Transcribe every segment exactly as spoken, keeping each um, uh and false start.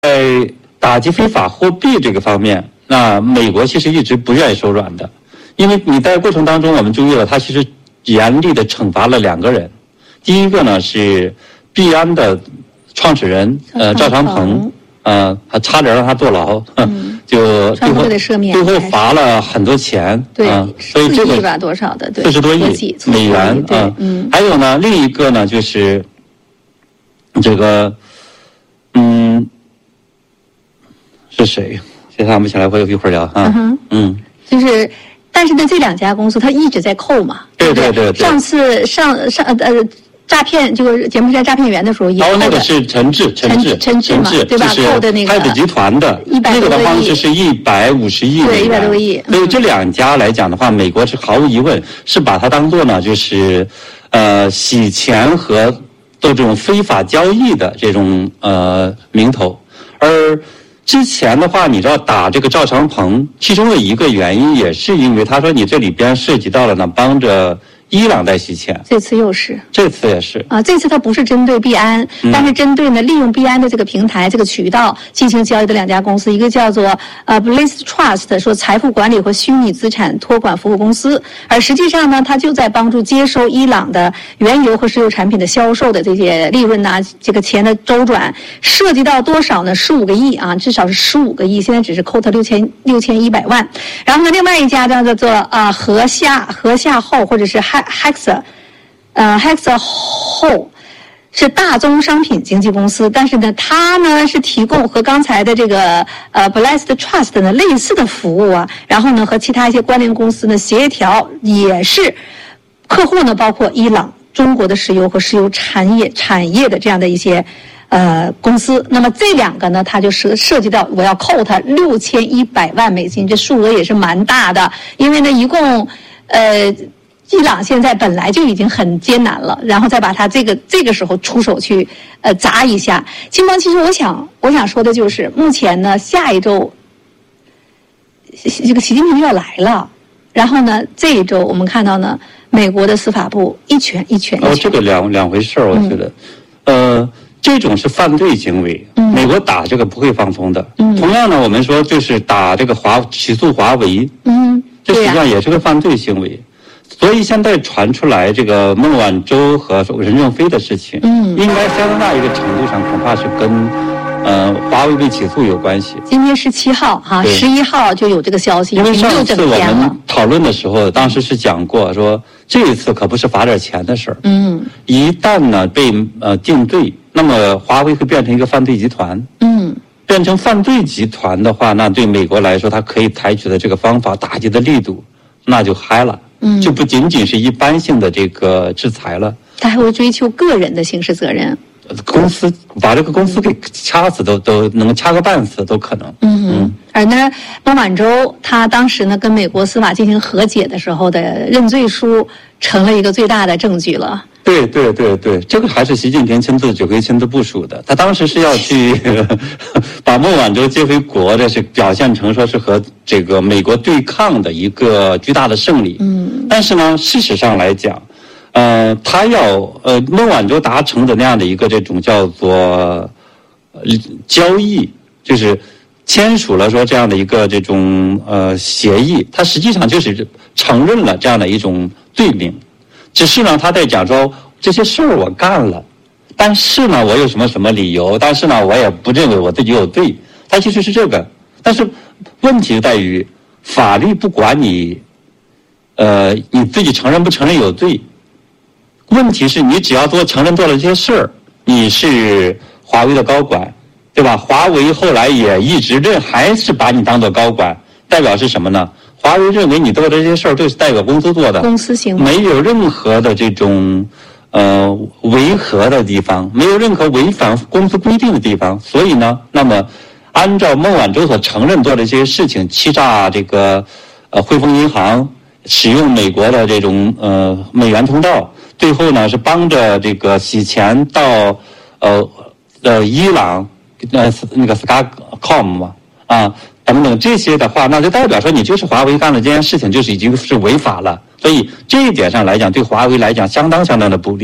在打击非法货币这个方面，那美国其实一直不愿意手软的，因为你在过程当中我们注意了，他其实严厉的惩罚了两个人。第一个呢是币安的创始人呃赵长鹏，呃还差点让他坐牢，嗯、就最后最后罚了很多钱， 对， 呃、所以这个吧多少的对四十多亿美元啊、呃嗯。 还有呢，另一个呢就是这个嗯。是谁？现在想不起来，我有一会儿聊啊。 嗯嗯， 就是，但是呢，这两家公司它一直在扣嘛。 对对对对。 上次上上呃诈骗，就是柬埔寨诈骗员的时候也扣的。 哦，那个是陈志，陈志， 陈志嘛，对吧？扣的那个。 太子集团的那个的方式是一百五十亿。 对，一百多亿。 所以这两家来讲的话，美国是毫无疑问是把它当做呢，就是呃洗钱和做这种非法交易的这种呃名头，而。之前的话，你知道打这个赵长鹏，其中的一个原因也是因为他说你这里边涉及到了呢，帮着伊朗在洗钱。 这次又是， 这次也是啊，这次它不是针对币安，嗯、但是针对呢利用币安的这个平台、这个渠道进行交易的两家公司，一个叫做呃 Bliss Trust， 说财富管理和虚拟资产托管服务公司，而实际上呢，它就在帮助接收伊朗的原油和石油产品的销售的这些利润呐、啊，这个钱的周转，涉及到多少呢？十五个亿啊，至少是十五个亿，现在只是扣他六千六千一百万。然后呢，另外一家叫做啊和夏和夏后或者是 Hexa， 呃 Hexa 后是大宗商品经纪公司，但是呢，它呢是提供和刚才的这个呃 Blessed Trust 呢类似的服务啊，然后呢和其他一些关联公司呢协调，也是客户呢包括伊朗、中国的石油和石油产业产业的这样的一些。呃，公司，那么这两个呢，它就涉涉及到我要扣它六千一百万美金，这数额也是蛮大的。因为呢，一共，呃，伊朗现在本来就已经很艰难了，然后再把它这个这个时候出手去呃砸一下。金邦，其实我想我想说的就是，目前呢，下一周这个习近平要来了，然后呢，这一周我们看到呢，美国的司法部一拳一拳一拳。 哦，这个两两回事儿，我觉得，嗯、呃。这种是犯罪行为，美国打这个不会放松的。嗯、同样呢，我们说就是打这个华起诉华为，嗯，这实际上也是个犯罪行为。所以现在传出来这个孟晚舟和任正非的事情，嗯，应该相当大一个程度上恐怕是跟呃华为被起诉有关系。 今天十七号哈，十一号就有这个消息， 因为上次我们讨论的时候，当时是讲过说这一次可不是罚点钱的事儿，嗯，一旦呢被呃定罪。那么华为会变成一个犯罪集团，嗯，变成犯罪集团的话，那对美国来说，它可以采取的这个方法打击的力度，那就嗨了，嗯，就不仅仅是一般性的这个制裁了， 他还会追求个人的刑事责任。 公司把这个公司给掐死都都能掐个半死都可能。 嗯嗯。而呢，孟晚舟他当时呢跟美国司法进行和解的时候的认罪书，成了一个最大的证据了。 对对对对，这个还是习近平亲自指挥、亲自部署的。他当时是要去把孟晚舟接回国，这是表现成说是和这个美国对抗的一个巨大的胜利。嗯。但是呢，事实上来讲。呃，他要呃孟晚舟达成的那样的一个这种叫做呃交易，就是签署了说这样的一个这种呃协议，他实际上就是承认了这样的一种罪名，只是呢他在讲说这些事儿我干了，但是呢我有什么什么理由，但是呢我也不认为我自己有罪，他其实是这个，但是问题在于法律不管你呃你自己承认不承认有罪。问题是你只要做承认做了这些事儿，你是华为的高管，对吧？华为后来也一直认，还是把你当做高管，代表是什么呢？华为认为你做的这些事儿都是代表公司做的， 公司行为没有任何的这种呃违和的地方，没有任何违反公司规定的地方，所以呢，那么按照孟晚舟所承认做的这些事情，欺诈这个呃汇丰银行，使用美国的这种呃美元通道。最后呢，是帮着这个洗钱到呃呃伊朗呃那个 Skycom 嘛啊等等这些的话，那就代表说你就是华为干了这件事情，就是已经是违法了。所以这一点上来讲，对华为来讲相当相当的不利。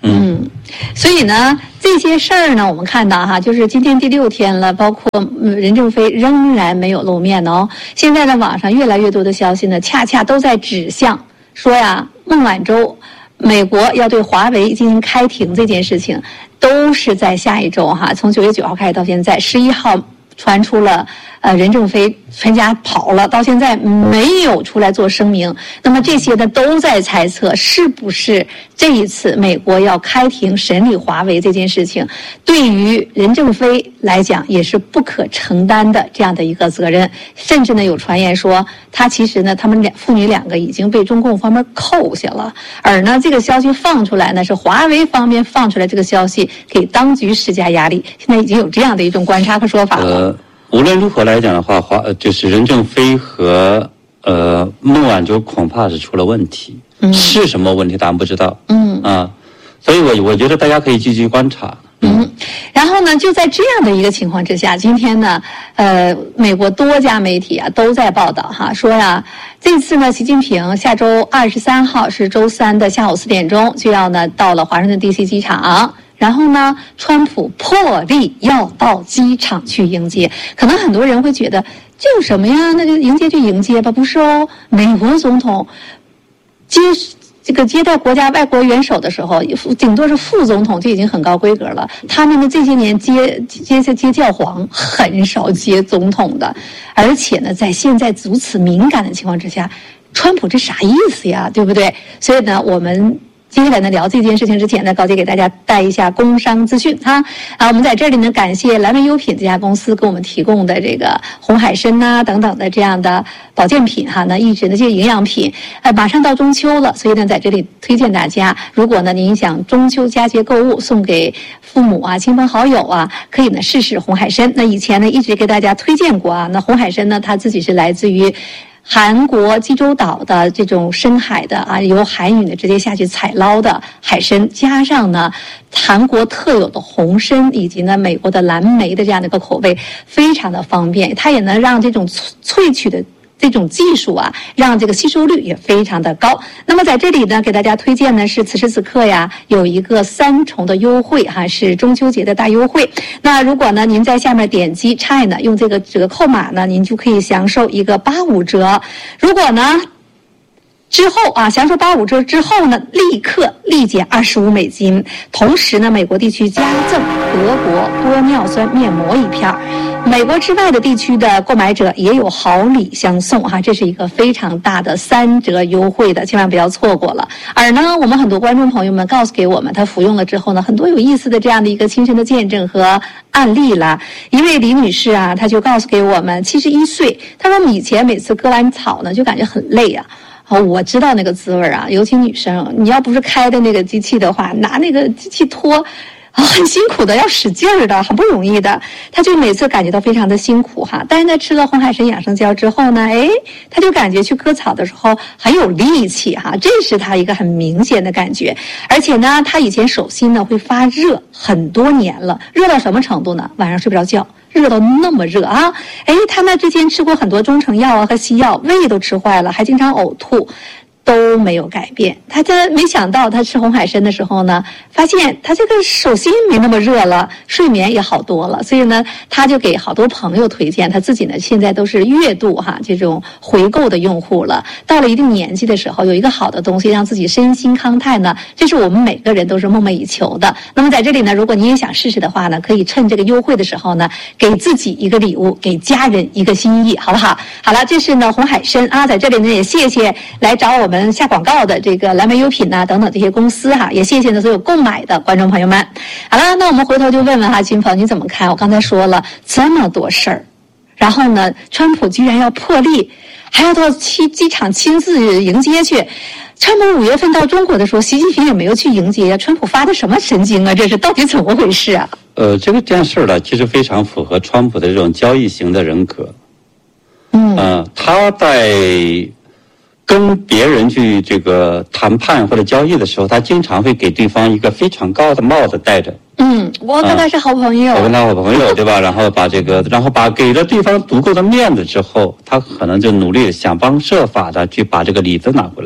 嗯，所以呢，这些事儿呢，我们看到哈，就是今天第六天了，包括任正非仍然没有露面哦。现在呢，网上越来越多的消息呢，恰恰都在指向说呀，孟晚舟，美国要对华为进行开庭这件事情，都是在下一周哈，从九月九号开始到现在，十一号传出了。呃，任正非全家跑了，到现在没有出来做声明。那么这些呢，都在猜测是不是这一次美国要开庭审理华为这件事情，对于任正非来讲也是不可承担的这样的一个责任。甚至呢，有传言说他其实呢，他们两父女两个已经被中共方面扣下了，而呢这个消息放出来呢，是华为方面放出来这个消息，给当局施加压力。现在已经有这样的一种观察和说法了。 呃无论如何来讲的话，华就是任正非和呃孟晚舟恐怕是出了问题，嗯、是什么问题咱们不知道，嗯啊，所以我我觉得大家可以继续观察。 嗯，然后呢，就在这样的一个情况之下，今天呢，呃，美国多家媒体啊都在报道哈，说呀，这次呢，习近平下周二十三号是周三的下午四点钟就要呢到了华盛顿 D C 机场。然后呢，川普破例要到机场去迎接，可能很多人会觉得这有什么呀？那就迎接就迎接吧，不是哦。美国总统接这个接待国家外国元首的时候，顶多是副总统就已经很高规格了。他们的这些年接接接教皇很少接总统的，而且呢，在现在如此敏感的情况之下，川普这啥意思呀？对不对？所以呢，我们。接下来呢，聊这件事情之前呢，高姐给大家带一下工商资讯哈啊，我们在这里呢，感谢蓝莓优品这家公司给我们提供的这个红海参呐、啊、等等的这样的保健品哈，那一直的这些营养品，呃，马上到中秋了，所以呢，在这里推荐大家，如果呢您想中秋佳节购物送给父母啊、亲朋好友啊，可以呢试试红海参。那以前呢一直给大家推荐过啊，那红海参呢，它自己是来自于。韩国济州岛的这种深海的啊，由海女呢直接下去采捞的海参，加上呢韩国特有的红参，以及呢美国的蓝莓的这样的一个口味，非常的方便，它也能让这种萃取的这种技术啊，让这个吸收率也非常的高。那么在这里呢，给大家推荐呢是此时此刻呀有一个三重的优惠哈，是中秋节的大优惠。那如果呢您在下面点击 China 用这个折扣码呢，您就可以享受一个八五折。如果呢之后啊，享受八五折之后呢，立刻立减二十五美金。同时呢，美国地区加赠德国玻尿酸面膜一片。美国之外的地区的购买者也有好礼相送哈，这是一个非常大的三折优惠的，千万不要错过了。而呢，我们很多观众朋友们告诉给我们，他服用了之后呢，很多有意思的这样的一个亲身的见证和案例啦。一位李女士啊，她就告诉给我们，七十一岁，她说以前每次割完草呢，就感觉很累啊。哦，我知道那个滋味啊，尤其女生，你要不是开的那个机器的话，拿那个机器拖，啊，很辛苦的，要使劲儿的，很不容易的。她就每次感觉到非常的辛苦哈。但是呢，吃了红海参养生胶之后呢，哎，她就感觉去割草的时候很有力气哈，这是她一个很明显的感觉。而且呢，她以前手心呢会发热很多年了，热到什么程度呢？晚上睡不着觉。热到那么热啊！哎，他呢之前吃过很多中成药啊和西药，胃都吃坏了，还经常呕吐，都没有改变。他这没想到，他吃红海参的时候呢，发现他这个手心没那么热了，睡眠也好多了。所以呢，他就给好多朋友推荐，他自己呢现在都是月度哈这种回购的用户了。到了一定年纪的时候，有一个好的东西让自己身心康泰呢，这是我们每个人都是梦寐以求的。那么在这里呢，如果你也想试试的话呢，可以趁这个优惠的时候呢，给自己一个礼物，给家人一个心意，好不好？好了，这是呢红海参啊，在这里呢也谢谢来找我们下广告的这个蓝莓优品呐、啊、等等这些公司哈，也谢谢呢所有购买的观众朋友们。好了，那我们回头就问问哈，金鹏你怎么看？我刚才说了这么多事儿，然后呢，川普居然要破例，还要到机机场亲自迎接去。川普五月份到中国的时候，习近平也没有去迎接呀。川普发的什么神经啊？这是到底怎么回事啊？ 呃，这个件事呢，其实非常符合川普的这种交易型的人格。嗯，呃，他在跟别人去这个谈判或者交易的时候，他经常会给对方一个非常高的帽子戴着。 嗯，我跟他是好朋友， 我跟他好朋友，对吧？然后把这个，然后把给了对方足够的面子之后，他可能就努力想方设法的去把这个里子拿回来。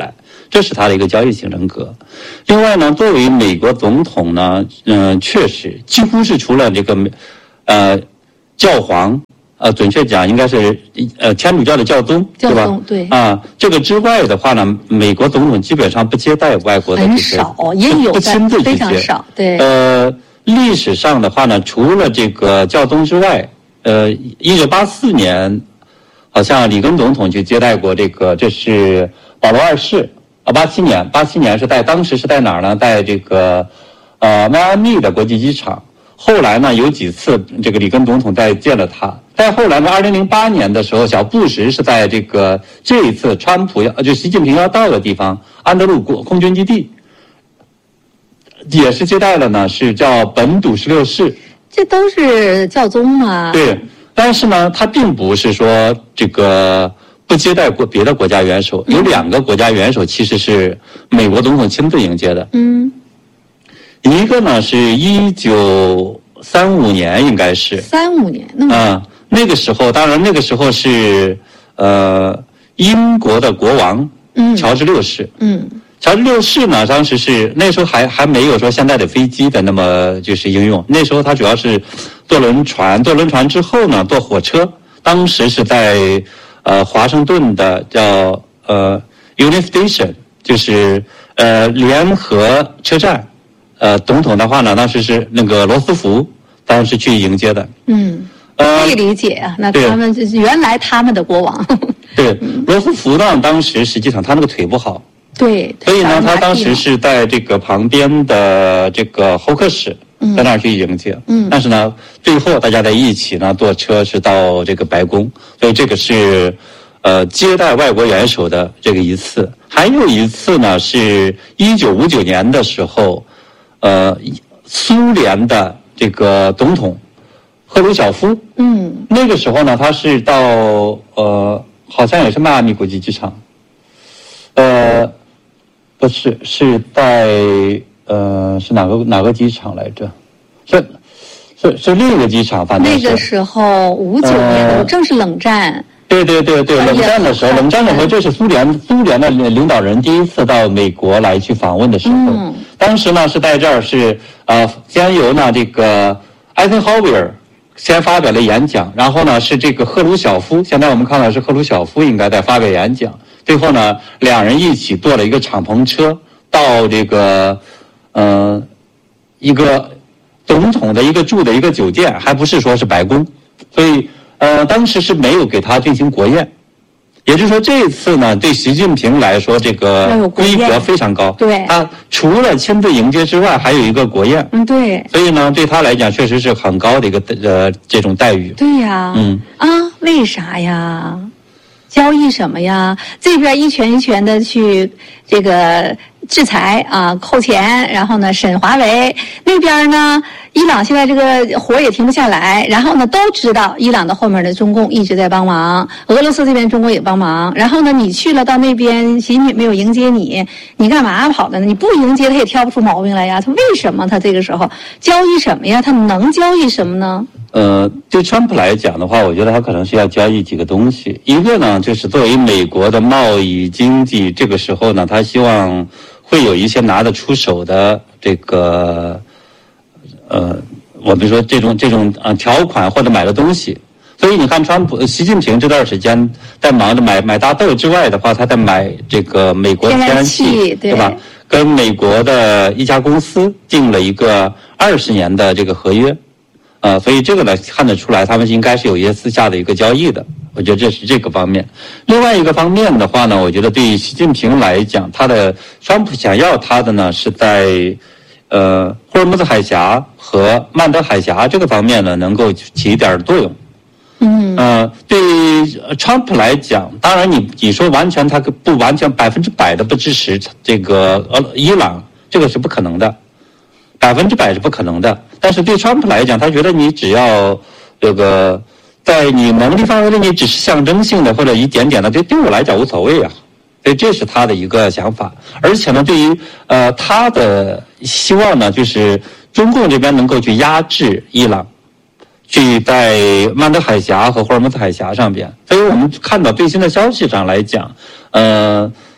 这是他的一个交易型人格。另外呢，作为美国总统呢，嗯、呃，确实几乎是除了这个呃教皇。呃，准确讲应该是呃天主教的教宗， 教宗对吧？ 对啊，这个之外的话呢，美国总统基本上不接待外国的很这些， 少，也有不亲自去接， 非常少。对， 呃，历史上的话呢，除了这个教宗之外，呃，一九八四年，好像里根总统去接待过这个，这是保罗二世啊，八七年，八七年是在当时是在哪儿呢？在这个呃迈阿密的国际机场。后来呢，有几次这个里根总统再见了他。再后来呢，二零零八年的时候，小布什是在这个这一次川普要就习近平要到的地方安德鲁国空军基地，也是接待了呢，是叫本笃十六世。 这都是教宗嘛？ 对，但是呢，他并不是说这个不接待过别的国家元首，有两个国家元首其实是美国总统亲自迎接的。 嗯。 一个呢是一九三五年，应该是三五年，那么啊，那个时候，当然那个时候是呃英国的国王， 嗯， 乔治六世， 嗯， 乔治六世呢，当时是那时候还还没有说现在的飞机的那么就是应用，那时候他主要是坐轮船，坐轮船之后呢坐火车，当时是在呃华盛顿的叫呃 Union Station， 就是呃联合车站。呃，总统的话呢，当时是那个罗斯福，当时去迎接的。 嗯， 呃， 可以理解啊。那他们就是原来他们的国王。 对，罗斯福呢，当时实际上他那个腿不好。 对。 所以呢，他当时是在这个旁边的这个候客室，在那儿去迎接。嗯。但是呢，最后大家在一起呢，坐车是到这个白宫，所以这个是呃接待外国元首的这个一次。还有一次呢，是一九五九年的时候。呃，苏联的这个总统赫鲁晓夫， 嗯， 那个时候呢，他是到呃，好像也是迈阿密国际机场，呃，不是，是在呃，是哪个哪个机场来着？是是是另一个机场，反正那个时候五九年的、呃、正是冷战。 对对对对，冷战的时候，冷战的时候，这是苏联苏联的领导人第一次到美国来去访问的时候。嗯、当时呢是在这儿是呃，先由呢这个艾森豪威尔先发表了演讲，然后呢是这个赫鲁晓夫，现在我们看到是赫鲁晓夫应该在发表演讲。最后呢，两人一起坐了一个敞篷车到这个呃一个总统的一个住的一个酒店，还不是说是白宫，所以。呃，当时是没有给他进行国宴，也就是说这次呢，对习近平来说，这个规格非常高。 对， 他除了亲自迎接之外，还有一个国宴。 嗯，对。 所以呢，对他来讲，确实是很高的一个呃这种待遇。 对呀。嗯。啊，为啥呀？交易什么呀？这边一拳一拳的去这个制裁啊，扣钱，然后呢审华为，那边呢伊朗现在这个活也停不下来，然后呢都知道伊朗的后面的中共一直在帮忙，俄罗斯这边中国也帮忙，然后呢你去了到那边，习近平没有迎接你，你干嘛跑的呢？你不迎接他也挑不出毛病来呀，他为什么他这个时候交易什么呀？他能交易什么呢？ 呃，对川普来讲的话，我觉得他可能是要交易几个东西。一个呢，就是作为美国的贸易经济，这个时候呢，他希望会有一些拿得出手的这个，呃，我们说这种这种啊条款或者买的东西。所以你看，川普、习近平这段时间在忙着买买大豆之外的话，他在买这个美国的天然气，对吧？跟美国的一家公司订了一个二十年的这个合约。呃，所以这个呢看得出来，他们应该是有一些私下的一个交易的。我觉得这是这个方面。另外一个方面的话呢，我觉得对于习近平来讲，他的川普想要他的呢是在呃霍尔木兹海峡和曼德海峡这个方面呢能够起一点作用。 嗯。 呃，对川普来讲，当然你你说完全他不完全百分之百的不支持这个呃伊朗，这个是不可能的。百分之百是不可能的，但是对川普来讲，他觉得你只要这个在你能力范围内，你只是象征性的或者一点点的，对对我来讲无所谓啊。所以这是他的一个想法。而且呢，对于呃他的希望呢，就是中共这边能够去压制伊朗，去在曼德海峡和霍尔木兹海峡上边。所以我们看到最新的消息上来讲，呃。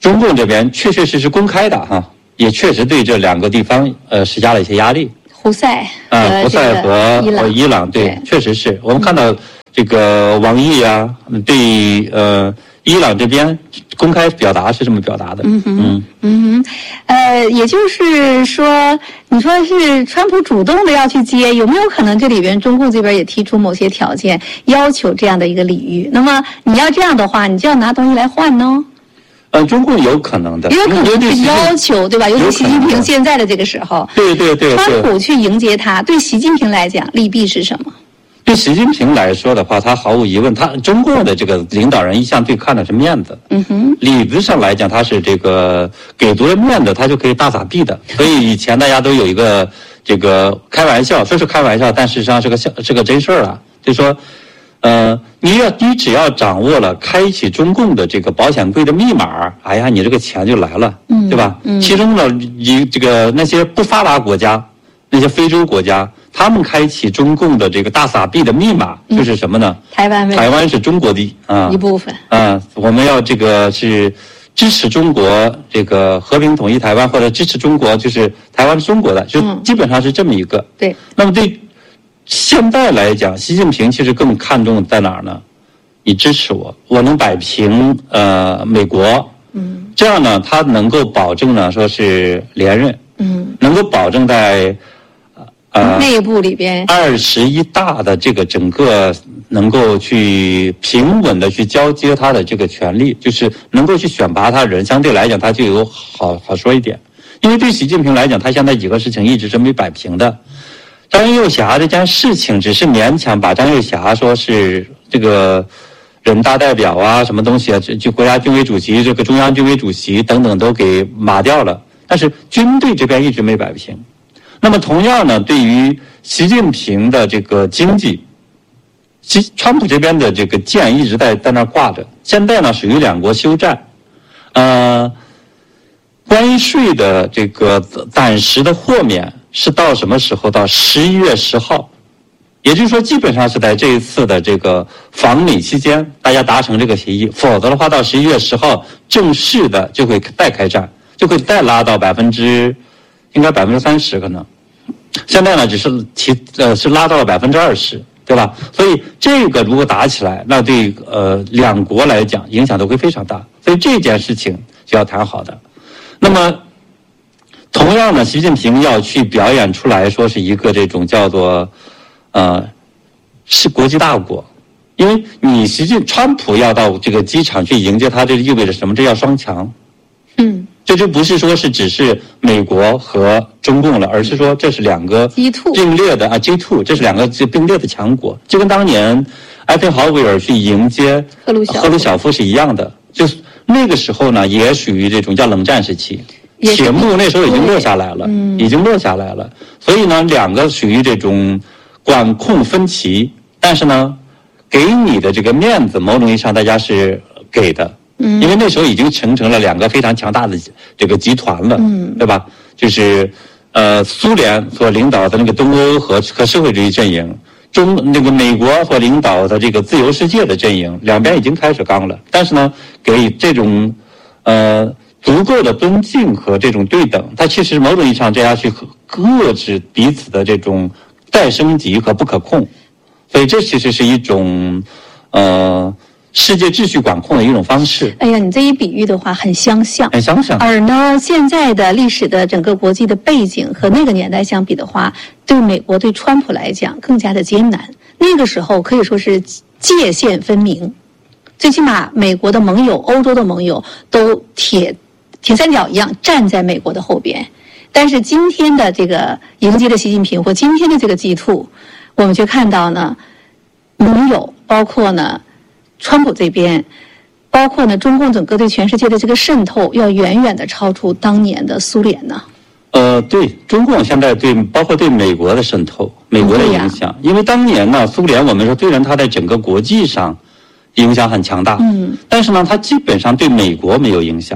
中共这边确确实实公开的哈，也确实对这两个地方呃施加了一些压力。 胡塞啊，胡塞和伊朗， 伊朗对，确实是我们看到这个王毅啊，对呃伊朗这边公开表达是这么表达的。 嗯哼，嗯嗯哼，呃，也就是说，你说是川普主动的要去接，有没有可能这里边中共这边也提出某些条件，要求这样的一个礼遇？那么你要这样的话，你就要拿东西来换呢？ 呃，中共有可能的， 也有可能去要求，对吧？尤其习近平现在的这个时候， 对对对， 川普去迎接他，对习近平来讲，利弊是什么？ 对习近平来说的话，他毫无疑问，他中共的这个领导人一向最看的是面子。 嗯哼， 理子上来讲，他是这个给足了面子，他就可以大撒币的。所以以前大家都有一个这个开玩笑，说是开玩笑，但事实上是个笑，是个真事儿了。就说。呃，你要你只要掌握了开启中共的这个保险柜的密码，哎呀，你这个钱就来了，嗯，对吧？嗯，其中呢，以这个那些不发达国家，那些非洲国家，他们开启中共的这个大撒币的密码就是什么呢？ 嗯、台湾， 台湾是中国的啊一部分啊，我们要这个是支持中国这个和平统一台湾，或者支持中国就是台湾是中国的，就基本上是这么一个。 嗯、对， 那么对。现在来讲，习近平其实更看重在哪儿呢？你支持我，我能摆平呃美国，嗯，这样呢，他能够保证呢，说是连任，嗯，能够保证在呃内部里边二十一大的这个整个能够去平稳的去交接他的这个权利，就是能够去选拔他的人，相对来讲他就有好好说一点，因为对习近平来讲，他现在几个事情一直是没摆平的。张又侠这件事情只是勉强把张又侠说是这个人大代表啊，什么东西啊，就国家军委主席、这个中央军委主席等等都给码掉了，但是军队这边一直没摆平。那么同样呢，对于习近平的这个经济，习川普这边的这个剑一直在在那挂着。现在呢，属于两国休战，呃，关税的这个暂时的豁免。是到什么时候？到十一月十号，也就是说，基本上是在这一次的这个访美期间，大家达成这个协议。否则的话，到十一月十号正式的就会再开战，就会再拉到百分之，应该百分之三十可能。现在呢，只是提呃是拉到了百分之二十，对吧？所以这个如果打起来，那对呃两国来讲影响都会非常大。所以这件事情就要谈好的。那么。同样呢，习近平要去表演出来说是一个这种叫做，呃，是国际大国，因为你习近川普要到这个机场去迎接他，这意味着什么？这要双强，嗯，这就不是说是只是美国和中共了，而是说这是两个并列的啊 G 二， 这是两个并列的强国，就跟当年艾森豪威尔去迎接赫鲁赫鲁晓夫是一样的，就是那个时候呢，也属于这种叫冷战时期。铁幕那时候已经落下来了，嗯，已经落下来了。所以呢，两个属于这种管控分歧，但是呢，给你的这个面子，某种意义上大家是给的，嗯，因为那时候已经形成了两个非常强大的这个集团了，嗯，对吧？就是呃，苏联所领导的那个东欧和和社会主义阵营，中那个美国所领导的这个自由世界的阵营，两边已经开始刚了。但是呢，给这种呃。足够的尊敬和这种对等，它其实某种意义上这样去遏制彼此的这种再升级和不可控，所以这其实是一种呃世界秩序管控的一种方式。 哎呀，你这一比喻的话很相像， 很相像。 而呢，现在的历史的整个国际的背景和那个年代相比的话，对美国对川普来讲更加的艰难。那个时候可以说是界限分明，最起码美国的盟友、欧洲的盟友都铁。铁三角一样站在美国的后边，但是今天的这个迎接的习近平或今天的这个 G 二， 我们却看到呢，盟友包括呢，川普这边，包括呢中共整个对全世界的这个渗透，要远远的超出当年的苏联呢。 呃，对中共现在对包括对美国的渗透，美国的影响，因为当年呢，苏联我们说虽然它在整个国际上影响很强大，嗯，但是呢，它基本上对美国没有影响。 那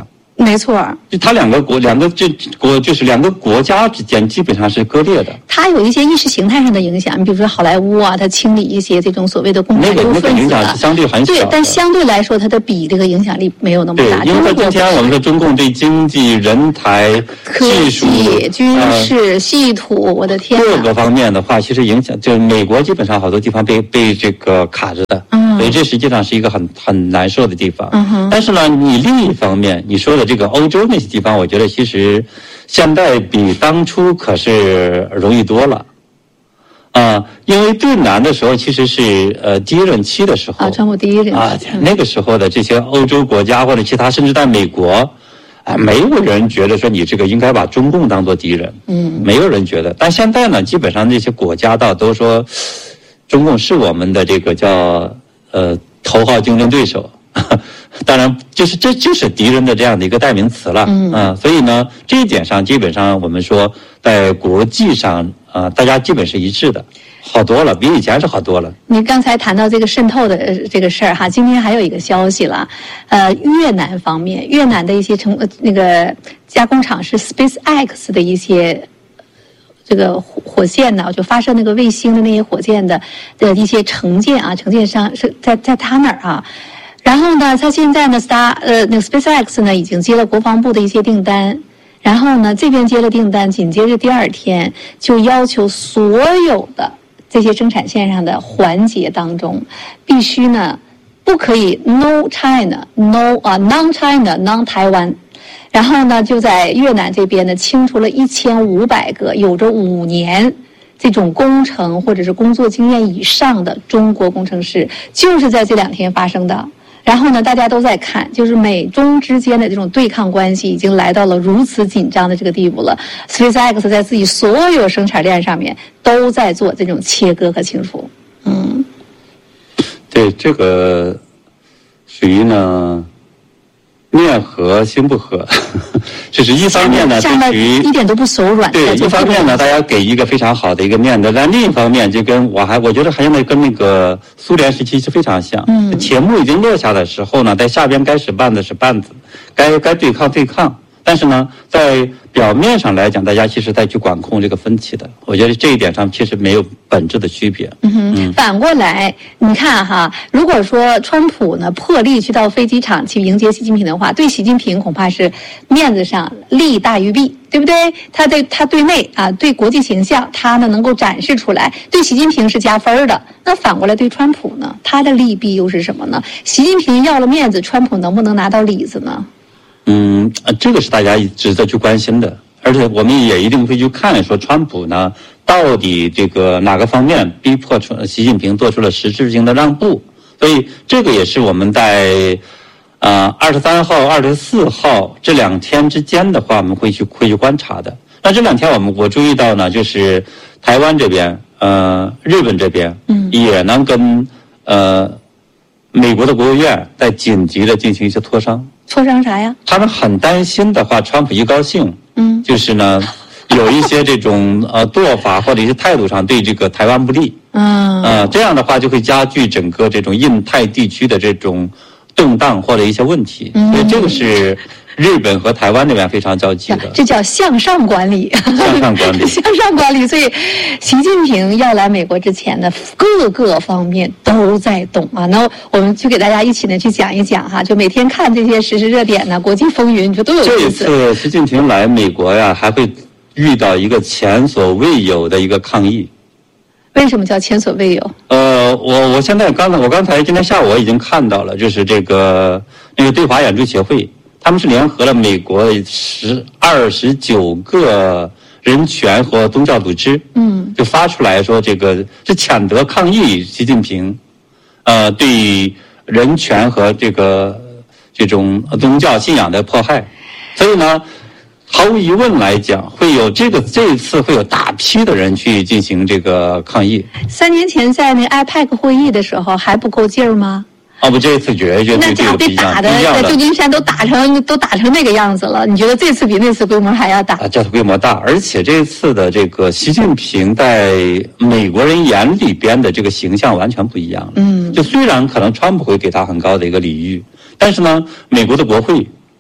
没错， 就他两个国两个这国就是两个国家之间基本上是割裂的。 它有一些意识形态上的影响，你比如说好莱坞啊，它清理一些这种所谓的共产主义分子、啊、 那个那个影响是相对很小的。 对，但相对来说，它的比这个影响力没有那么大。 对，因为今天我们说中共对经济、人才、技术、 军事、呃、稀土，我的天， 各个方面的话，其实影响就是美国基本上好多地方被被这个卡着的。 嗯， 所以这实际上是一个很很难受的地方。 嗯哼。 但是呢，你另一方面你说的这个欧洲那些地方，我觉得其实现在比当初可是容易多了。啊、呃，因为最难的时候其实是呃第一任期的时候啊，川普第一任期啊，那个时候的这些欧洲国家或者其他，甚至在美国啊、呃，没有人觉得说你这个应该把中共当作敌人， 嗯， 没有人觉得。但现在呢，基本上这些国家倒都说，中共是我们的这个叫呃头号竞争对手。当然，就是这就是敌人的这样的一个代名词了， 嗯啊，所以呢，这一点上基本上我们说在国际上啊、呃，大家基本是一致的，好多了，比以前是好多了。 你刚才谈到这个渗透的这个事儿哈，今天还有一个消息了，呃，越南方面，越南的一些成呃那个加工厂是 SpaceX 的一些。这个火箭呢，就发射那个卫星的那些火箭的的一些承建啊，承建商是在在他那儿啊。然后呢，他现在呢 ，Star 呃那个 SpaceX 呢已经接了国防部的一些订单，然后呢这边接了订单，紧接着第二天就要求所有的这些生产线上的环节当中，必须呢不可以 No China No 啊 Non China Non 台湾。然后呢，就在越南这边呢，清除了一千五百个有着五年这种工程或者是工作经验以上的中国工程师，就是在这两天发生的。然后呢，大家都在看，就是美中之间的这种对抗关系已经来到了如此紧张的这个地步了。SpaceX 在自己所有生产链上面都在做这种切割和清除。嗯， 对，这个属于呢。面和心不和，这是一方面呢， 站在一点都不手软。 对，一方面呢，大家给一个非常好的一个面子，但另一方面，就跟我还我觉得还现在跟那个苏联时期是非常像。 嗯， 铁幕已经落下的时候呢，在下边该使绊的是绊子，该该对抗对抗。但是呢，在表面上来讲，大家其实在去管控这个分歧的，我觉得这一点上其实没有本质的区别。 嗯哼，嗯反过来，你看哈，如果说川普呢破例去到飞机场去迎接习近平的话，对习近平恐怕是面子上利大于弊，对不对？他对他对内啊，对国际形象，他呢能够展示出来，对习近平是加分的。那反过来对川普呢，他的利弊又是什么呢？习近平要了面子，川普能不能拿到里子呢？ 嗯，这个是大家值得去关心的，而且我们也一定会去看，说川普呢到底这个哪个方面逼迫出习近平做出了实质性的让步，所以这个也是我们在呃二十三号、二十四号这两天之间的话，我们会去会去观察的。那这两天我们我注意到呢，就是台湾这边、呃日本这边，嗯，也能跟呃美国的国务院在紧急的进行一些磋商。 磋商啥呀？ 他们很担心的话，川普一高兴， 嗯， 就是呢，有一些这种呃做法或者一些态度上对这个台湾不利， 嗯， 呃，这样的话就会加剧整个这种印太地区的这种动荡或者一些问题， 嗯， 所以这个是日本和台湾那边非常着急的。 这叫向上管理， 向上管理， 向上管理。所以，习近平要来美国之前呢，各个方面都在动啊。那我们就给大家一起呢去讲一讲哈，就每天看这些时事热点呢、国际风云，你说都有意思。 这次习近平来美国呀，还会遇到一个前所未有的一个抗议。 为什么叫前所未有？ 呃，我我现在刚才我刚才今天下午我已经看到了，就是这个那个对华援助协会。他们是联合了美国十二十九个人权和宗教组织， 嗯， 就发出来说这个是谴责抗议习近平，呃，对人权和这个这种宗教信仰的迫害。所以呢，毫无疑问来讲，会有这个这一次会有大批的人去进行这个抗议。 三年前在那个 I P E C 会议的时候还不够劲儿吗？ 哦不，这一次绝绝对对有不一样， 不一样的。在旧金山都打成都打成那个样子了，你觉得这次比那次规模还要大？ 啊，这次规模大，而且这次的这个习近平在美国人眼里边的这个形象完全不一样了。 嗯， 就虽然可能川普会给他很高的一个礼遇，但是呢，美国的国会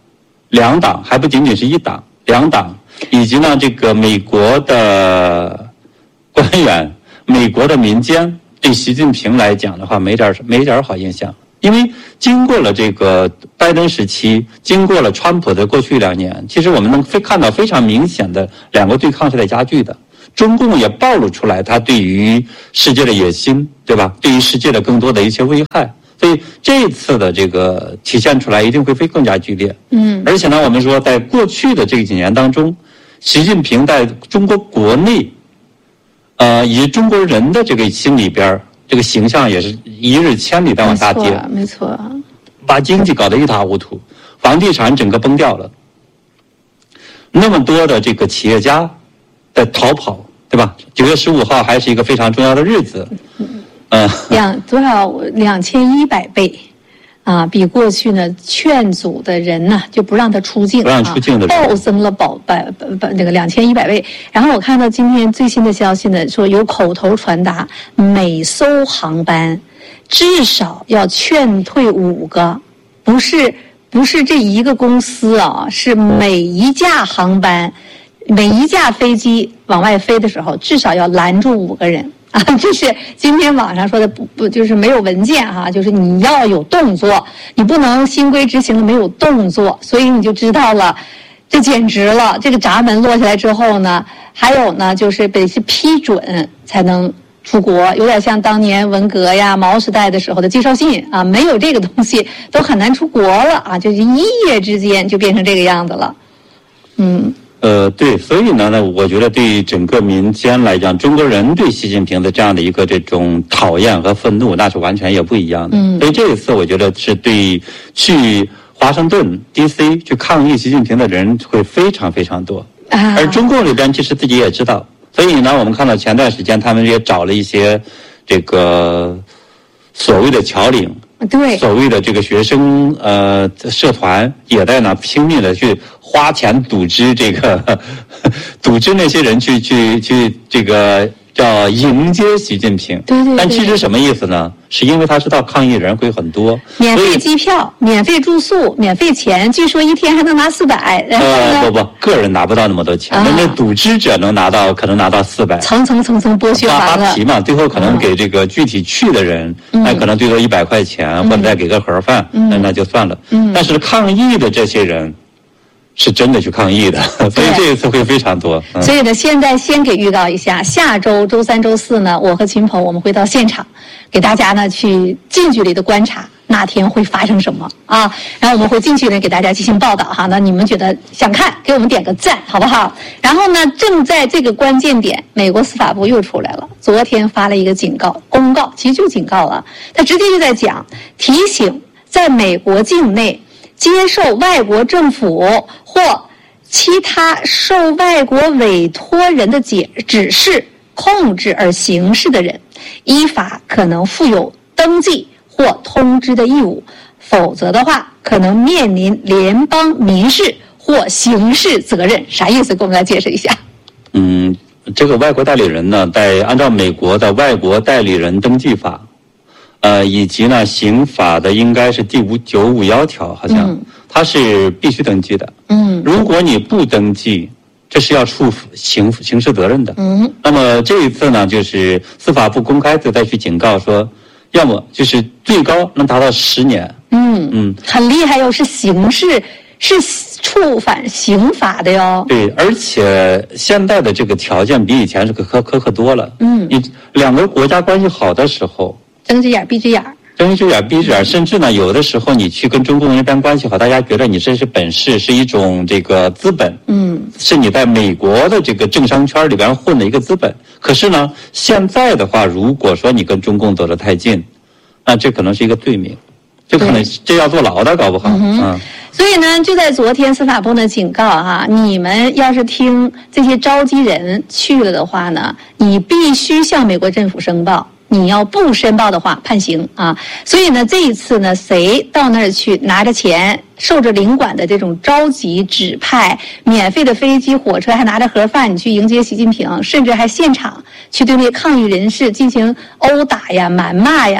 两党，还不仅仅是一党，两党，以及呢这个美国的官员、美国的民间对习近平来讲的话，没点没点好印象。因为经过了这个拜登时期，经过了川普的过去两年，其实我们能看到非常明显的两个对抗是在加剧的。中共也暴露出来他对于世界的野心，对吧？对于世界的更多的一些危害。所以这一次的这个体现出来一定会会更加剧烈。嗯，而且呢，我们说在过去的这几年当中，习近平在中国国内，呃，以及中国人的这个心里边，这个形象也是一日千里的往下跌。 没错，没错， 把经济搞得一塌糊涂，房地产整个崩掉了，那么多的这个企业家在逃跑，对吧？九月十五号还是一个非常重要的日子。嗯， 两多少两千一百倍，啊，比过去呢劝阻的人呢就不让他出境， 不让出境的人、啊、暴增了保百百那个两千一百倍。然后我看到今天最新的消息呢，说有口头传达，每艘航班至少要劝退五个，不是不是这一个公司啊，是每一架航班、每一架飞机往外飞的时候，至少要拦住五个人。啊，这是今天网上说的不不就是没有文件哈、啊，就是你要有动作，你不能新规执行了没有动作，所以你就知道了，这简直了。这个闸门落下来之后呢，还有呢就是得是批准才能出国，有点像当年文革呀、毛时代的时候的介绍信啊，没有这个东西都很难出国了啊，就是一夜之间就变成这个样子了。嗯。 呃，对，所以呢，呢，我觉得对整个民间来讲，中国人对习近平的这样的一个这种讨厌和愤怒，那是完全也不一样的。嗯，所以这一次，我觉得是对去华盛顿 D C 去抗议习近平的人会非常非常多。啊，而中共里边其实自己也知道，所以呢，我们看到前段时间他们也找了一些这个所谓的侨领。 对， 所谓的这个学生呃社团也在那拼命的去花钱组织这个组织那些人去去去这个叫迎接习近平。 对 对, 对。 但其实什么意思呢？是因为他知道抗议人会很多， 免费机票、免费住宿、免费钱，据说一天还能拿四百。 呃，不不，个人拿不到那么多钱，那、啊、那组织者能拿到，可能拿到四百。 层层层层剥削完了。 发皮嘛，最后可能给这个具体去的人，嗯、那可能最多一百块钱，嗯、或者再给个盒饭，嗯、那那就算了。嗯。但是抗议的这些人。是真的去抗议的，所以这一次会非常多。 嗯、所以呢，现在先给预告一下，下周周三、周四呢，我和秦鹏我们会到现场，给大家呢去近距离的观察那天会发生什么啊。然后我们会近距离给大家进行报道哈。那你们觉得想看，给我们点个赞，好不好？然后呢，正在这个关键点，美国司法部又出来了，昨天发了一个警告公告，其实就警告了，他直接就在讲，提醒在美国境内。接受外国政府或其他受外国委托人的解指示、控制而行事的人，依法可能负有登记或通知的义务，否则的话，可能面临联邦民事或刑事责任。啥意思？给我们来解释一下。 嗯，这个外国代理人呢，在按照美国的外国代理人登记法。呃，以及呢，刑法的应该是第五九五幺条，好像、嗯、它是必须登记的。嗯，如果你不登记，这是要处刑刑事责任的。嗯，那么这一次呢，就是司法部公开的再去警告说，要么就是最高能达到十年。嗯嗯，很厉害哟，是刑事，是触犯刑法的哟。 对，而且现在的这个条件比以前是可苛苛刻多了。嗯，你两个国家关系好的时候。 睁只眼闭只眼， 睁只眼闭只眼，甚至呢，有的时候你去跟中共那边关系好，大家觉得你这是本事，是一种这个资本，嗯，是你在美国的这个政商圈里边混的一个资本。可是呢，现在的话，如果说你跟中共走得太近，那这可能是一个罪名，就可能这要坐牢的，搞不好。嗯，嗯所以呢，就在昨天，司法部呢警告哈，你们要是听这些召集人去了的话呢，你必须向美国政府申报。你要不申报的话，判刑啊！所以呢，这一次呢，谁到那儿去拿着钱，受着领馆的这种召集指派，免费的飞机、火车，还拿着盒饭，你去迎接习近平，甚至还现场去对那些抗议人士进行殴打呀、谩骂呀，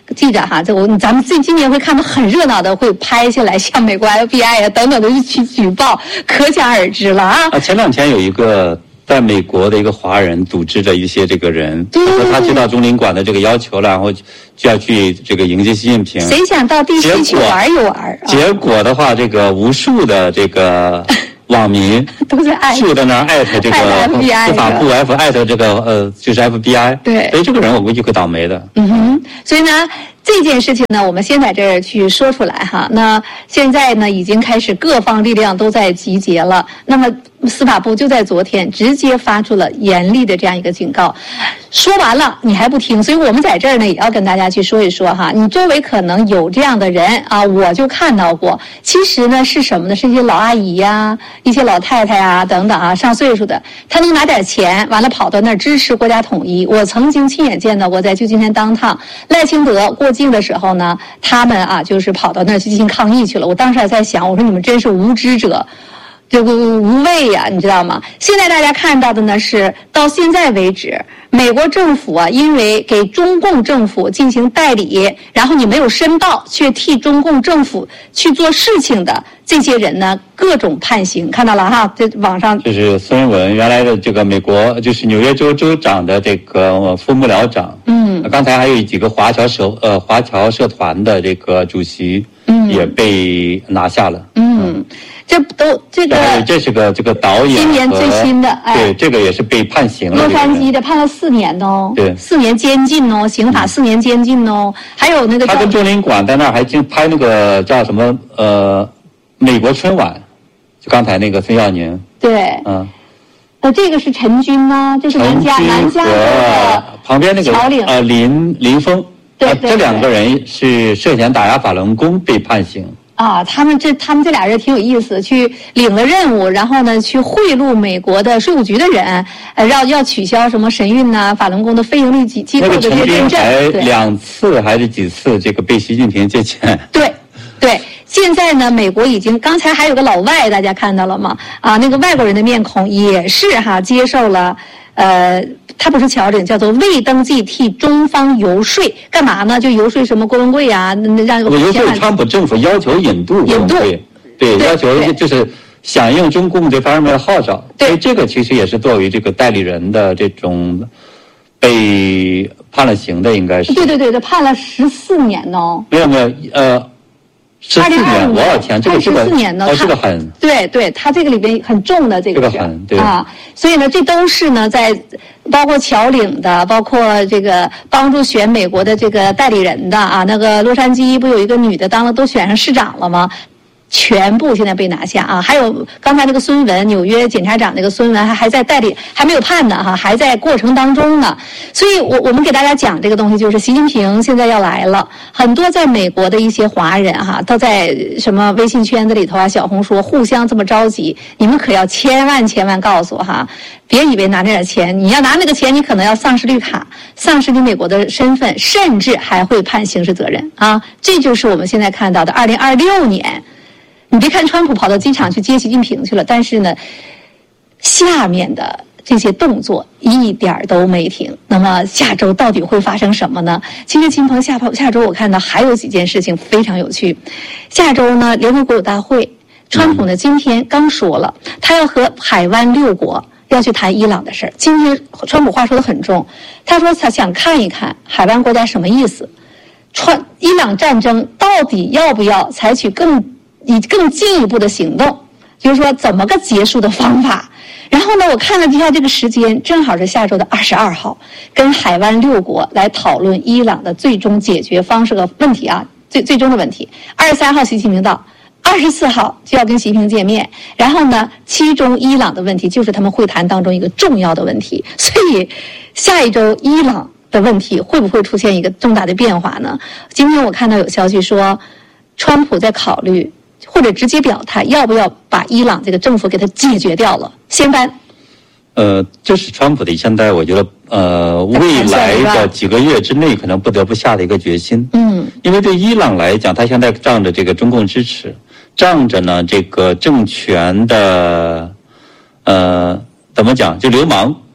记着哈，这我咱们今今年会看到很热闹的，会拍下来向美国 F B I 啊等等的去举报，可想而知了啊。 啊，前两天有一个在美国的一个华人组织着一些这个人， 对对对， 他知道中领馆的这个要求了，然后就要去这个迎接习近平。 谁想到地区去玩一玩？ 结果的话，这个无数的这个网民都在艾就在那儿艾特这个司法部 F 艾特这个呃就是 F B I。 对， 所以这个人我估计会倒霉的。 嗯哼，所以呢。这件事情呢，我们先在这儿去说出来哈。那现在呢，已经开始各方力量都在集结了。那么司法部就在昨天直接发出了严厉的这样一个警告。说完了，你还不听，所以我们在这儿呢也要跟大家去说一说哈。你周围可能有这样的人啊，我就看到过。其实呢是什么呢？是一些老阿姨呀、啊、一些老太太啊等等啊，上岁数的，他能拿点钱，完了跑到那儿支持国家统一。我曾经亲眼见到过，在旧金山当趟赖清德过境的时候呢，他们啊就是跑到那儿去进行抗议去了。我当时还在想，我说你们真是无知者。这个无畏呀、啊，你知道吗？现在大家看到的呢是，到现在为止，美国政府啊，因为给中共政府进行代理，然后你没有申报，却替中共政府去做事情的这些人呢，各种判刑，看到了哈？这网上这是孙文，原来的这个美国就是纽约州州长的这个副幕僚长，嗯，刚才还有几个华侨社呃华侨社团的这个主席，嗯，也被拿下了， 嗯。嗯这都这个， 这是个这个导演， 今年最新的，哎， 对，这个也是被判刑了。 洛杉矶的判了四年哦， 对， 四年监禁哦，刑法四年监禁哦，还有那个他跟中领馆在那儿还经拍那个叫什么呃，美国春晚，就刚才那个孙耀宁， 对，嗯，呃，这个是陈军呢，这是南加南加州的旁边那个侨领呃林林峰， 对对， 这两个人是涉嫌打压法轮功被判刑。 啊，他们这他们这俩人挺有意思，去领了任务，然后呢，去贿赂美国的税务局的人，呃，要要取消什么神韵呐、法轮功的非盈利机机构的这些认证。 那个陈军还两次还是几次这个被习近平借钱？ 对，对。现在呢，美国已经刚才还有个老外，大家看到了吗？啊，那个外国人的面孔也是哈，接受了。呃，他不是侨领，叫做未登记替中方游说，干嘛呢？就游说什么郭文贵啊，让游说川普政府要求引渡郭文贵，对，要求就是响应中共这方面的号召。所以这个其实也是作为这个代理人的这种被判了刑的，应该是。 对对对，这判了十四年哦。 没有没有，呃。十四年，我的天，这个十四年呢， 哦，这个很， 对对，他这个里边很重的这个这个很对啊，所以呢，这都是呢，在包括侨领的，包括这个帮助选美国的这个代理人的啊，那个洛杉矶不有一个女的当了都选上市长了吗？全部现在被拿下啊！还有刚才那个孙文，纽约检察长那个孙文还还在代理，还没有判呢哈，还在过程当中呢。所以我我们给大家讲这个东西，就是习近平现在要来了，很多在美国的一些华人哈，都在什么微信圈子里头啊、小红书互相这么着急，你们可要千万千万告诉我哈，别以为拿那点钱，你要拿那个钱，你可能要丧失绿卡，丧失你美国的身份，甚至还会判刑事责任啊！这就是我们现在看到的二零二六年。你别看川普跑到机场去接习近平去了，但是呢，下面的这些动作一点都没停。那么下周到底会发生什么呢？其实秦鹏下下周我看到还有几件事情非常有趣。下周呢，联合国有大会，川普呢今天刚说了，他要和海湾六国要去谈伊朗的事儿。今天川普话说得很重，他说他想看一看海湾国家什么意思，川伊朗战争到底要不要采取更以更进一步的行动，就是说怎么个结束的方法。然后呢，我看了一下这个时间，正好是下周的二十二号，跟海湾六国来讨论伊朗的最终解决方式和问题啊，最最终的问题。二十三号习近平到，二十四号就要跟习近平见面。然后呢，其中伊朗的问题就是他们会谈当中一个重要的问题。所以下一周伊朗的问题会不会出现一个重大的变化呢？今天我看到有消息说，川普在考虑。或者直接表态，要不要把伊朗这个政府给它解决掉了？先搬。 呃，这是川普的现在，我觉得呃，未来的几个月之内可能不得不下的一个决心。嗯，因为对伊朗来讲，他现在仗着这个中共支持，仗着呢这个政权的呃怎么讲，就流氓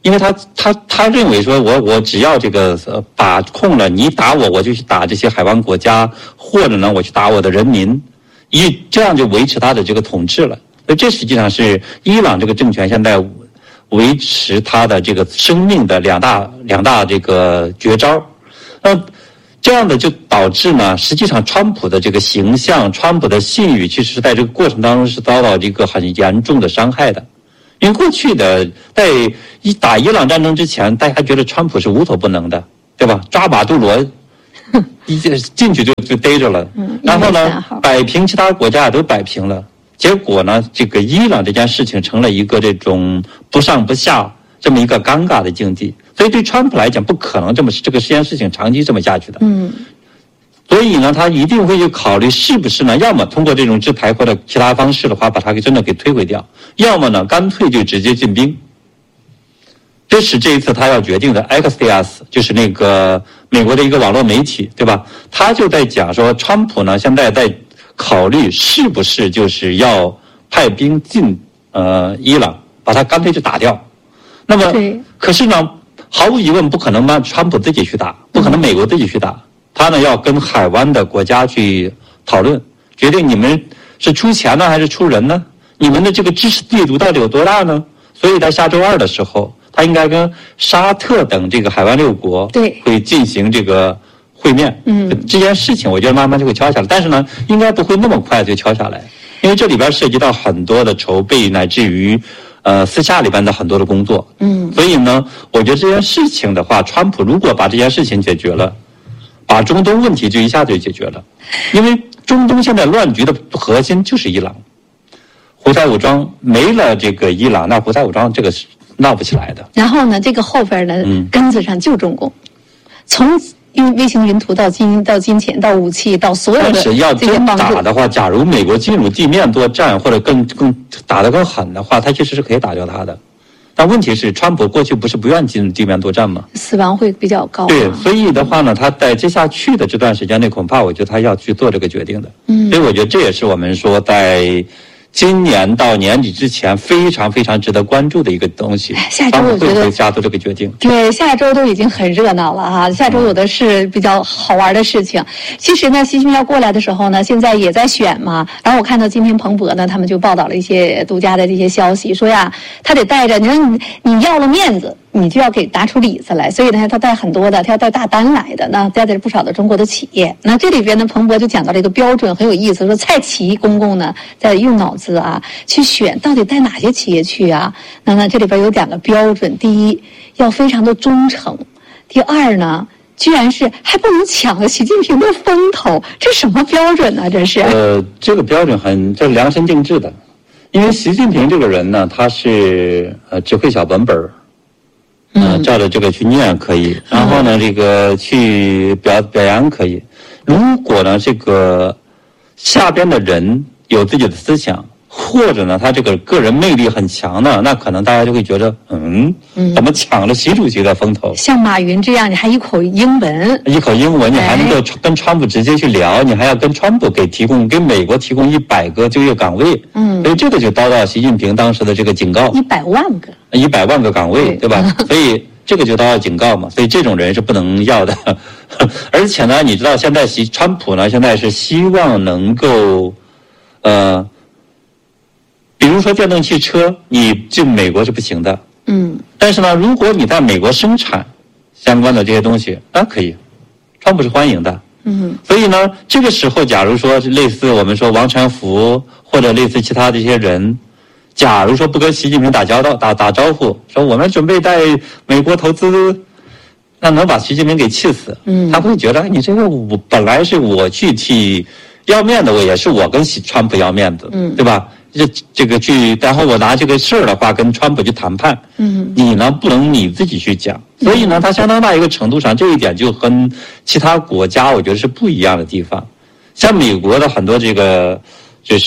因为他他他认为说我我只要这个呃把控了你打我，我就去打这些海湾国家，或者呢我去打我的人民，一这样就维持他的这个统治了。所以这实际上是伊朗这个政权现在维持他的这个生命的两大两大这个绝招。那这样的就导致呢，实际上川普的这个形象，川普的信誉，其实是在这个过程当中是遭到这个很严重的伤害的。因为过去的在一打伊朗战争之前，大家觉得川普是无所不能的，对吧？抓马杜罗一进去就就逮着了，然后呢，摆平其他国家都摆平了。结果呢，这个伊朗这件事情成了一个这种不上不下这么一个尴尬的境地。所以对川普来讲，不可能这么这个这件事情长期这么下去的。嗯，所以呢，他一定会去考虑是不是呢，要么通过这种制裁或者其他方式的话，把他给真的给摧毁掉；要么呢，干脆就直接进兵。这是这一次他要决定的。Axios 就是那个美国的一个网络媒体，对吧？他就在讲说，川普呢现在在考虑是不是就是要派兵进呃伊朗，把他干脆就打掉。那么，可是呢？毫无疑问，不可能让川普自己去打，不可能美国自己去打。他呢要跟海湾的国家去讨论，决定你们是出钱呢还是出人呢？你们的这个支持力度到底有多大呢？所以在下周二的时候，他应该跟沙特等这个海湾六国对会进行这个会面。嗯，这件事情我觉得慢慢就会敲下来，但是呢，应该不会那么快就敲下来，因为这里边涉及到很多的筹备，乃至于。呃，私下里边的很多的工作，嗯，所以呢，我觉得这件事情的话，川普如果把这件事情解决了，把中东问题就一下子就解决了，因为中东现在乱局的核心就是伊朗，胡塞武装没了这个伊朗，那胡塞武装这个是闹不起来的。 然后呢，这个后边呢，嗯、根子上就中共，从。用卫星云图到金到金钱到武器到所有的， 但是要真打的话，假如美国进入地面作战或者更更打得更狠的话，他其实是可以打掉他的。但问题是，川普过去不是不愿意进入地面作战吗？ 死亡会比较高、啊。 对，所以的话呢，他在接下去的这段时间内，恐怕我觉得他要去做这个决定的。嗯，所以我觉得这也是我们说在。今年到年底之前，非常非常值得关注的一个东西。 下周我觉得下周这个决定， 对，下周都已经很热闹了哈。下周有的是比较好玩的事情。其实呢，习近平要过来的时候呢，现在也在选嘛。然后我看到今天彭博呢，他们就报道了一些独家的这些消息，说呀，他得带着，你说你你要了面子。你就要给拿出里子来，所以呢，他带很多的，他要带大单来的，那带着不少的中国的企业。那这里边呢，彭博就讲到了一个标准，很有意思，说蔡奇公公呢在用脑子啊去选到底带哪些企业去啊？那那这里边有两个标准，第一要非常的忠诚，第二呢，居然是还不能抢了习近平的风头，这什么标准呢？这是？ 呃，这个标准很这量身定制的，因为习近平这个人呢，他是呃只会小本本儿。嗯，照着这个去念可以，然后呢，这个去表表扬可以。如果呢，这个下边的人有自己的思想，或者呢，他这个个人魅力很强呢，那可能大家就会觉得，嗯，怎么抢了习主席的风头？ 像马云这样，你还一口英文， 一口英文，你还能够跟川普直接去聊，你还要跟川普给提供，给美国提供一百个就业岗位，嗯，所以这个就遭到习近平当时的这个警告， 一百万个。 一百万个岗位，对, 对吧？所以这个就遭到警告嘛。所以这种人是不能要的。而且呢，你知道现在习川普呢，现在是希望能够，呃，比如说电动汽车，你进美国是不行的。嗯。但是呢，如果你在美国生产相关的这些东西，那可以，川普是欢迎的。嗯。所以呢，这个时候，假如说类似我们说王传福或者类似其他的一些人。假如说不跟习近平打交道、打打招呼，说我们准备在美国投资，那能把习近平给气死。嗯，他会觉得你这个我本来是我去替要面子，我也是我跟川普要面子，嗯，对吧？这这个去，然后我拿这个事儿的话跟川普去谈判，嗯，你呢不能你自己去讲，所以呢，他相当大一个程度上这一点就跟其他国家我觉得是不一样的地方。像美国的很多这个就是。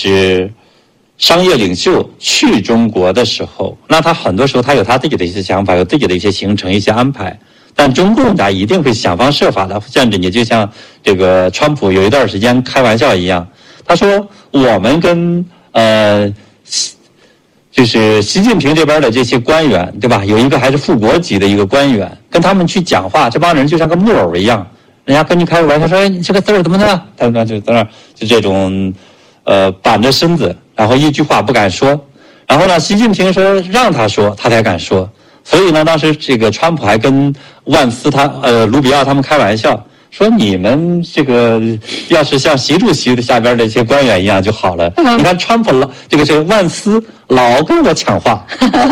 商业领袖去中国的时候，那他很多时候他有他自己的一些想法，有自己的一些行程、一些安排。但中共他一定会想方设法的限制你，就像这个川普有一段时间开玩笑一样，他说我们跟呃就是习近平这边的这些官员，对吧？有一个还是副国级的一个官员，跟他们去讲话，这帮人就像个木偶一样，人家跟你开个玩笑说：“哎，你这个字儿怎么的？”他们就在那儿就这种，呃，板着身子，然后一句话不敢说。然后呢，习近平说让他说，他才敢说。所以呢，当时这个川普还跟万斯他呃卢比奥他们开玩笑。说你们这个要是像习主席的下边的一些官员一样就好了。你看川普老这个这个万斯老跟我抢话。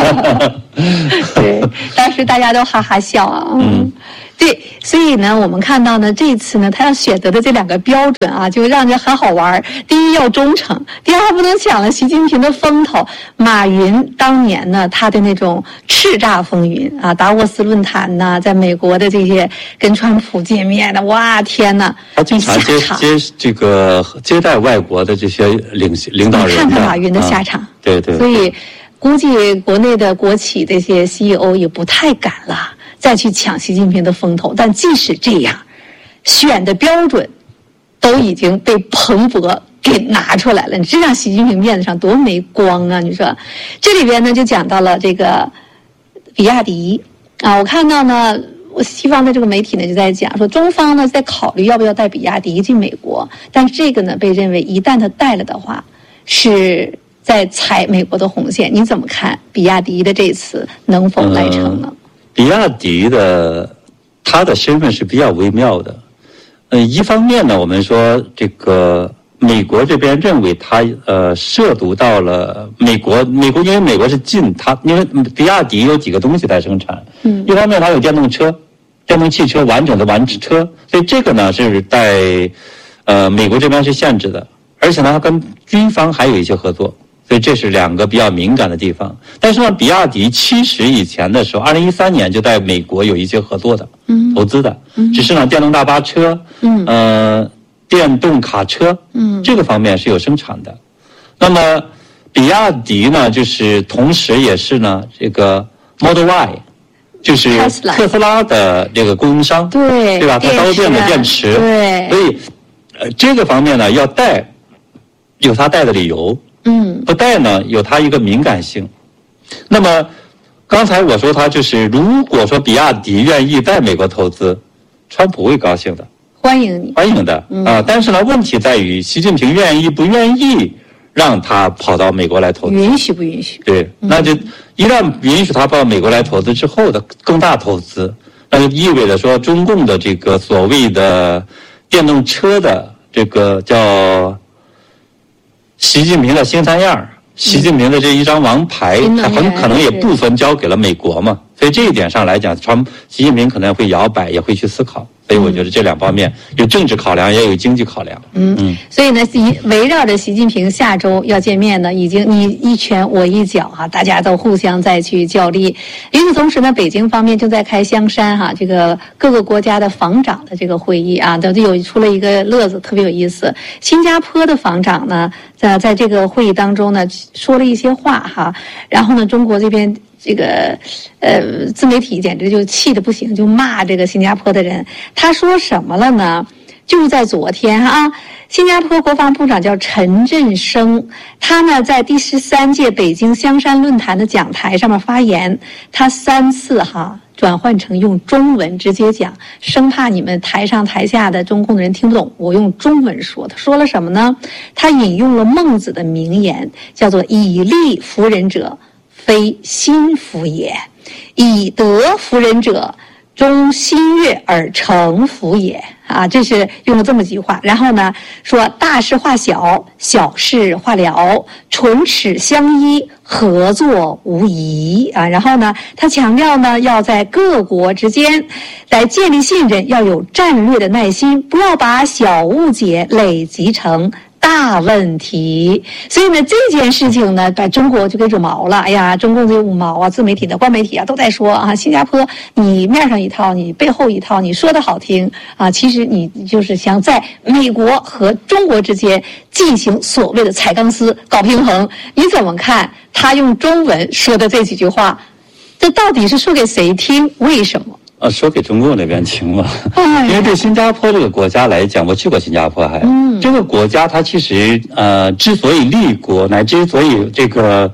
对，当时大家都哈哈笑啊。嗯，对，所以呢，我们看到呢，这次呢，他要选择的这两个标准啊，就让人很好玩。第一要忠诚，第二不能抢了习近平的风头。马云当年呢，他的那种叱咤风云啊，达沃斯论坛呐，在美国的这些跟川普见面的，哇天呐， 他经常接接这个接待外国的这些领领导人。 看看马云的下场， 啊、对对。 所以估计国内的国企这些 C E O 也不太敢了。再去抢习近平的风头，但即使这样，选的标准都已经被彭博给拿出来了。你这让习近平面子上多没光啊！你说，这里边呢就讲到了这个比亚迪啊，我看到呢，我西方的这个媒体呢就在讲说，中方呢在考虑要不要带比亚迪进美国，但这个呢被认为一旦他带了的话，是在踩美国的红线。你怎么看比亚迪的这次能否来成呢？嗯比亚迪的他的身份是比较微妙的，呃，一方面呢，我们说这个美国这边认为他呃涉足到了美国，美国因为美国是禁它，因为比亚迪有几个东西在生产，嗯，一方面它有电动车、电动汽车完整的完车，所以这个呢是在呃美国这边是限制的，而且呢它跟军方还有一些合作。所以这是两个比较敏感的地方，但是呢，比亚迪其实以前的时候，二零一三年就在美国有一些合作的，嗯，投资的，嗯，只是呢，电动大巴车，嗯，呃，电动卡车，嗯，这个方面是有生产的。那么，比亚迪呢，就是同时也是呢，这个 Model Y， 就是特斯拉的这个供应商， 对， 对吧？它刀片的电池， 对， 所以，呃，这个方面呢，要带，有它带的理由。嗯，不带呢有它一个敏感性。那么刚才我说它就是，如果说比亚迪愿意在美国投资，川普会高兴的， 欢迎你， 欢迎的啊、嗯呃。但是呢，问题在于习近平愿意不愿意让他跑到美国来投资， 允许不允许？ 对，嗯、那就一旦允许他到美国来投资之后的更大投资，那就意味着说中共的这个所谓的电动车的这个叫。习近平的新三样，习近平的这一张王牌，他很可能也部分交给了美国嘛，所以这一点上来讲，川习近平可能会摇摆，也会去思考。所以我觉得这两方面有政治考量，也有经济考量。 嗯嗯。所以呢，围绕着习近平下周要见面呢，已经你一拳我一脚啊，大家都互相再去较力。与此同时呢，北京方面正在开香山哈、啊、这个各个国家的防长的这个会议啊，都有出了一个乐子，特别有意思。新加坡的防长呢，在在这个会议当中呢，说了一些话哈，然后呢，中国这边。这个呃，自媒体简直就气得不行，就骂这个新加坡的人。他说什么了呢？就是在昨天啊，新加坡国防部长叫陈振声，他呢在第十三届北京香山论坛的讲台上面发言，他三次哈转换成用中文直接讲，生怕你们台上台下的中共的人听不懂，我用中文说。他说了什么呢？他引用了孟子的名言，叫做以利服人者非心服也，以德服人者，终心悦而成服也。啊，这是用了这么几话。然后呢，说大事化小，小事化了，唇齿相依，合作无疑啊。然后呢，他强调呢，要在各国之间来建立信任，要有战略的耐心，不要把小误解累积成大问题。所以呢，这件事情呢，把中国就给惹毛了。哎呀，中共这五毛啊，自媒体的、官媒体啊，都在说啊，新加坡你面上一套，你背后一套，你说的好听啊，其实你就是想在美国和中国之间进行所谓的踩钢丝、搞平衡。你怎么看他用中文说的这几句话？这到底是说给谁听？为什么？ 呃，说给中共那边听嘛，因为对新加坡这个国家来讲，我去过新加坡还，嗯，这个国家它其实呃，之所以立国，乃之所以这个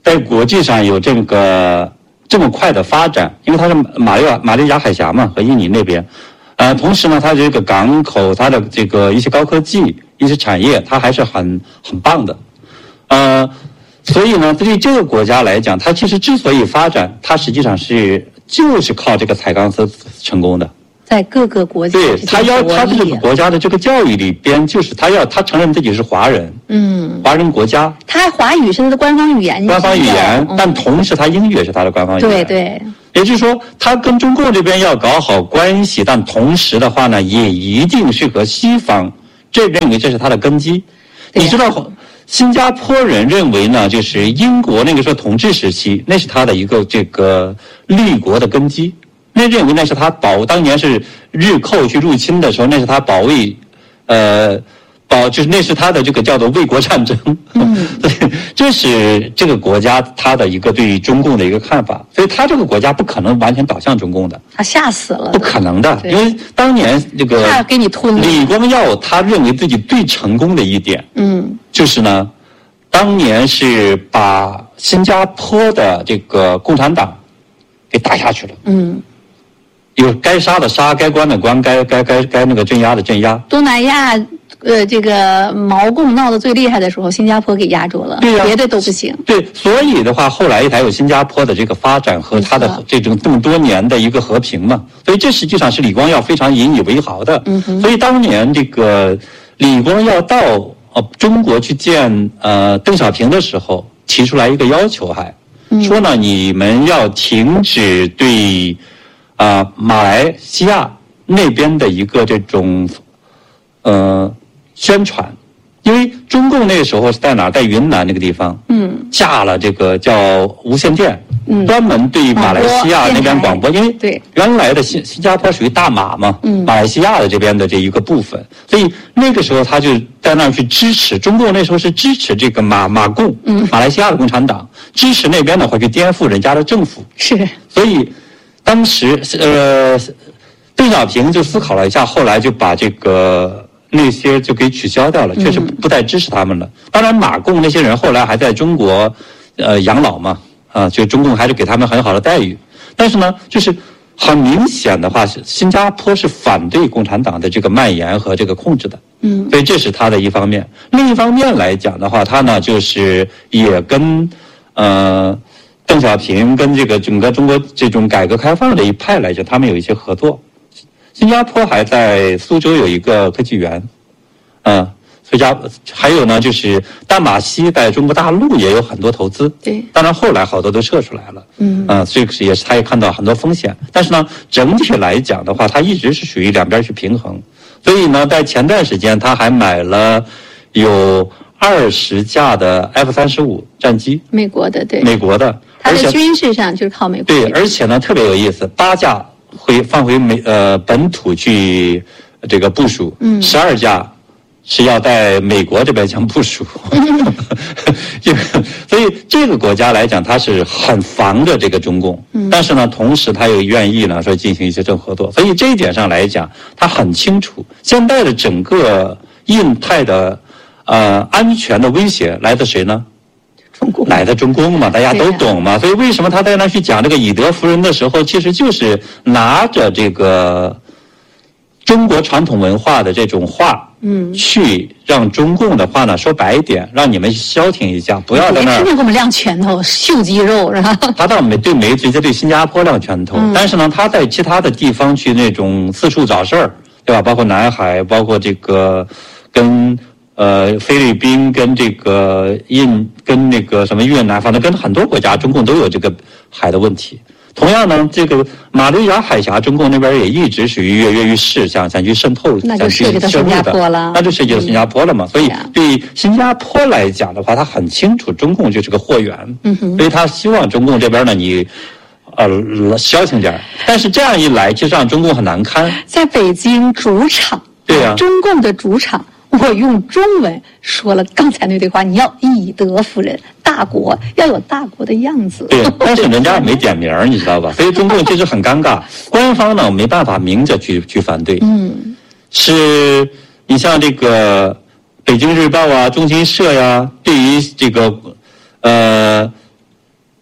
在国际上有这个这么快的发展，因为它是马六马六甲海峡嘛，和印尼那边，呃，同时呢，它这个港口，它的这个一些高科技、一些产业，它还是很很棒的，呃，所以呢，对于这个国家来讲，它其实之所以发展，它实际上是就是靠这个彩钢丝成功的。 在各个国家， 对，他要他这个国家的这个教育里边，就是他要他承认自己是华人，嗯，华人国家， 他华语是他的官方语言， 官方语言，嗯、但同时他英语也是他的官方语言， 对对。 也就是说，他跟中共这边要搞好关系，但同时的话呢，也一定是和西方这认为这是他的根基。你知道，新加坡人认为呢，就是英国那个时候统治时期，那是他的一个这个立国的根基。那认为那是他保当年是日寇去入侵的时候，那是他保卫，呃，保就是那是他的这个叫做卫国战争。嗯，对，这是这个国家他的一个对于中共的一个看法，所以他这个国家不可能完全倒向中共的。 他吓死了， 不可能的，因为当年这个他给你吞了。 李光耀他认为自己最成功的一点，嗯，就是呢，当年是把新加坡的这个共产党给打下去了。嗯。有该杀的杀，该关的关，该该该该那个镇压的镇压。 东南亚，呃，这个毛共闹得最厉害的时候，新加坡给压住了， 对呀、啊， 别的都不行。 对，所以的话，后来才有新加坡的这个发展和它的这种这么多年的一个和平嘛。所以这实际上是李光耀非常引以为豪的。嗯哼。所以当年这个李光耀到呃中国去见呃邓小平的时候，提出来一个要求还，还说呢，你们要停止对。啊、呃，马来西亚那边的一个这种呃宣传，因为中共那个时候是在哪儿？在云南那个地方，嗯，架了这个叫无线电，嗯，专门对马来西亚那边广播，因为对原来的新新加坡属于大马嘛，嗯，马来西亚的这边的这一个部分，所以那个时候他就在那儿去支持中共，那时候是支持这个马马共，嗯，马来西亚的共产党，支持那边的话去颠覆人家的政府， 是， 所以。当时，呃，邓小平就思考了一下，后来就把这个那些就给取消掉了，确实不再支持他们了。嗯、当然，马共那些人后来还在中国，呃，养老嘛，啊，就中共还是给他们很好的待遇。但是呢，就是很明显的话，新加坡是反对共产党的这个蔓延和这个控制的。嗯，所以这是他的一方面。另一方面来讲的话，他呢就是也跟，呃。邓小平跟这个整个中国这种改革开放这一派来讲，他们有一些合作。新加坡还在苏州有一个科技园，嗯，所以加还有呢，就是淡马锡在中国大陆也有很多投资。对，当然后来好多都撤出来了。嗯，啊，所以也是他也看到很多风险。但是呢，整体来讲的话，他一直是属于两边去平衡。所以呢，在前段时间他还买了有二十架的 F 三十五战机， 美国的，对， 美国的。 它在军事上就是靠美国。 对，而且呢特别有意思，八架会放回美呃本土去这个部署，嗯，十二架是要在美国这边将部署。嗯、所以这个国家来讲，它是很防着这个中共，嗯、但是呢，同时它又愿意呢说进行一些政合作，所以这一点上来讲，它很清楚现在的整个印太的呃安全的威胁来自谁呢？来的中共嘛，大家都懂嘛，所以为什么他在那去讲这个以德服人的时候，其实就是拿着这个中国传统文化的这种话，嗯，去让中共的话呢说白一点，让你们消停一下，不要在那儿天天给我们亮拳头、秀肌肉，是吧？ 他倒没对没直接对新加坡亮拳头，嗯、但是呢，他在其他的地方去那种四处找事儿，对吧？包括南海，包括这个跟。呃，菲律宾跟这个印跟那个什么越南，反正跟很多国家，中共都有这个海的问题。同样呢，这个马六甲海峡，中共那边也一直属于跃跃欲试，想想去渗透， 那就涉及到新加坡了， 那就涉及到新加坡了嘛。嗯、所以对新加坡来讲的话，他很清楚中共就是个货源，嗯哼，所以他希望中共这边呢，你呃消停点。但是这样一来，就让中共很难堪。 在北京主场， 对呀、啊， 中共的主场。我用中文说了刚才那句话，你要以德服人，大国要有大国的样子。 对，但是人家也没点名，你知道吧？所以中共其实很尴尬，官方呢没办法明着去去反对。嗯，是你像这个北京日报啊、中新社呀，对于这个呃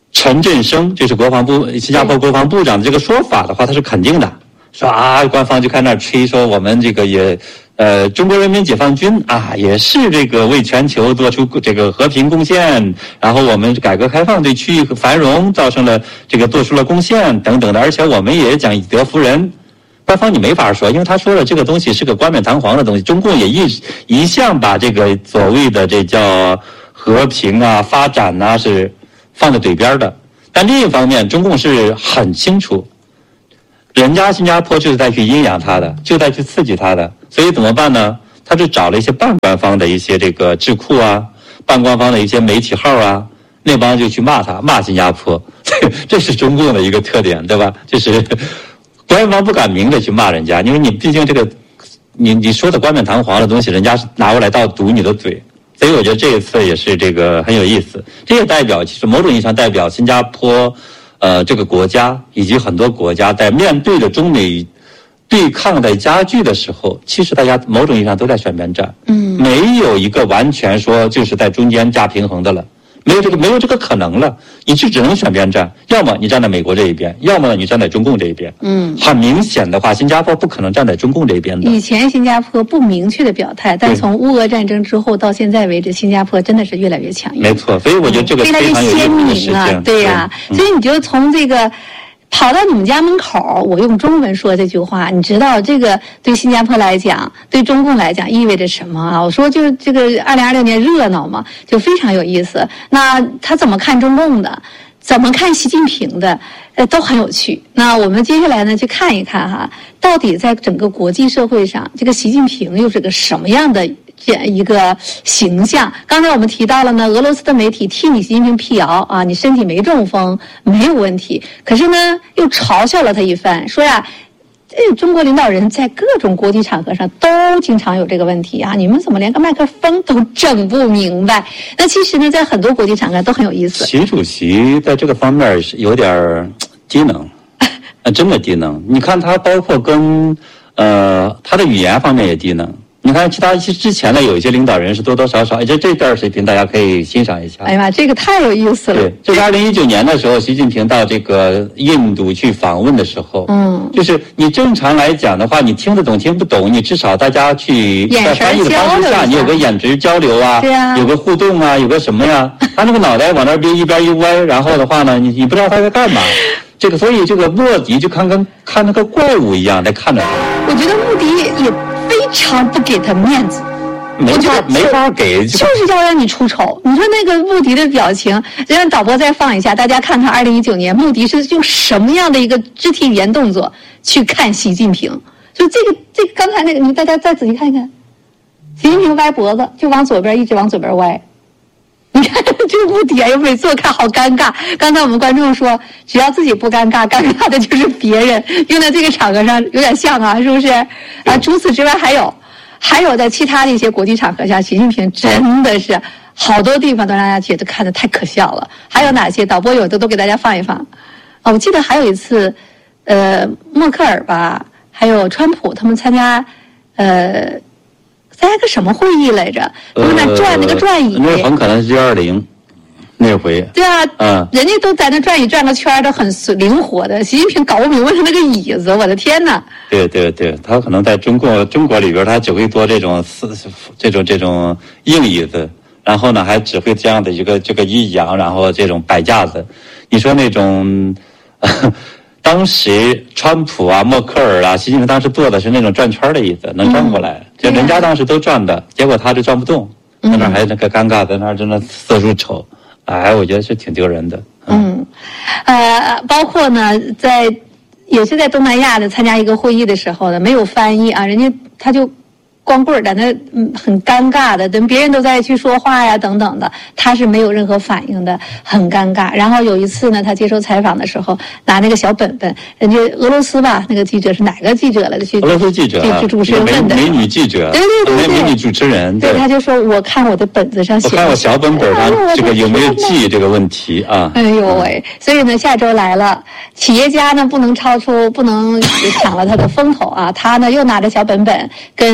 陈振声就是国防部新加坡国防部长的这个说法的话，他是肯定的，说啊，官方就看那吹说我们这个也。呃，中国人民解放军啊，也是这个为全球做出这个和平贡献，然后我们改革开放对区域繁荣造成了这个做出了贡献等等的，而且我们也讲以德服人。官方你没法说，因为他说了这个东西是个冠冕堂皇的东西，中共也一一向把这个所谓的这叫和平啊、发展啊是放在嘴边的。但另一方面，中共是很清楚。人家新加坡就是在去阴阳他的，就在去刺激他的，所以怎么办呢？他就找了一些半官方的一些这个智库啊，半官方的一些媒体号啊，那帮就去骂他，骂新加坡，这是中共的一个特点，对吧？就是官方不敢明着去骂人家，因为你毕竟这个你你说的冠冕堂皇的东西，人家是拿过来到堵你的嘴，所以我觉得这一次也是这个很有意思。这也代表，其实某种意义上代表新加坡。呃，这个国家以及很多国家在面对着中美对抗在加剧的时候，其实大家某种意义上都在选边站，嗯，没有一个完全说就是在中间架平衡的了，没有这个没有这个可能了，你就只能选边站，要么你站在美国这一边，要么你站在中共这一边，嗯，很明显的话，新加坡不可能站在中共这一边的。 以前新加坡不明确的表态，但从乌俄战争之后到现在为止，新加坡真的是越来越强硬。 没错，所以我觉得这个非常有意思的事情， 对呀、啊，所以你就从这个。跑到你们家门口，我用中文说这句话，你知道这个对新加坡来讲，对中共来讲意味着什么啊？我说就是这个二零二六年热闹嘛，就非常有意思。那他怎么看中共的？怎么看习近平的？呃，都很有趣。那我们接下来呢，去看一看哈，到底在整个国际社会上，这个习近平又是个什么样的这样一个形象？刚才我们提到了呢，俄罗斯的媒体替你习近平辟谣啊，你身体没中风，没有问题。可是呢，又嘲笑了他一番，说呀。这中国领导人在各种国际场合上都经常有这个问题啊！你们怎么连个麦克风都整不明白？那其实呢，在很多国际场合都很有意思。 习主席在这个方面是有点低能，呃，真的低能。你看他包括跟呃他的语言方面也低能。你看，其他之前的有一些领导人是多多少少，这这段水平大家可以欣赏一下。 哎呀妈，这个太有意思了。 对，就是二零一九年的时候，习近平到这个印度去访问的时候，嗯，就是你正常来讲的话，你听得懂听不懂，你至少大家去在翻译的方式下，你有个眼神交流啊， 对啊， 有个互动啊，有个什么呀？他那个脑袋往那边一边一歪，然后的话呢，你你不知道他在干嘛。这个，所以这个莫迪就看跟看那个怪物一样在看着他。 我觉得莫迪也非常不给他面子， 没法没法给， 就是要让你出丑。你说那个穆迪的表情，让导播再放一下，大家看看二零一九年穆迪是用什么样的一个肢体语言动作去看习近平。就这个这个刚才那个，你大家再仔细看一看，习近平歪脖子，就往左边一直往左边歪。你看这个穆迪啊，每次我看好尴尬。刚才我们观众说，只要自己不尴尬，尴尬的就是别人。用在这个场合上有点像啊，是不是？啊，除此之外还有，还有在其他的一些国际场合下，习近平真的是好多地方都让大家觉得看得太可笑了。还有哪些？导播有的都给大家放一放。啊，我记得还有一次，呃，默克尔吧，还有川普他们参加，呃。参加个什么会议来着？他们那转那个转椅， 那很可能是 G 二零 那回。 对啊，嗯，人家都在那转椅转个圈都很灵活的。习近平搞不明白他那个椅子，我的天哪！ 对对对，他可能在中国中国里边，他只会做这种四这种这种硬椅子，然后呢还只会这样的一个这个一仰，然后这种摆架子。你说那种。当时川普啊、默克尔啊、习近平当时坐的是那种转圈的椅子，能转过来。嗯、就人家当时都转的，结果他就转不动，在那还那个尴尬，在那真的四处瞅。哎，我觉得是挺丢人的。 嗯，呃，包括呢，在也是在东南亚的参加一个会议的时候呢，没有翻译啊，人家他就。光棍儿在那嗯很尴尬的，等别人都在去说话呀等等的，他是没有任何反应的，很尴尬。然后有一次呢，他接受采访的时候拿那个小本本，人家俄罗斯吧那个记者是哪个记者来的？去俄罗斯记者， 去主持人问的美女记者， 对对对对， 美女主持人， 对，他就说我看我的本子上写， 我看我小本本上这个有没有记这个问题啊？ 哎呦喂！所以呢，下周来了，企业家呢不能超出，不能抢了他的风头啊，他呢又拿着小本本跟川普。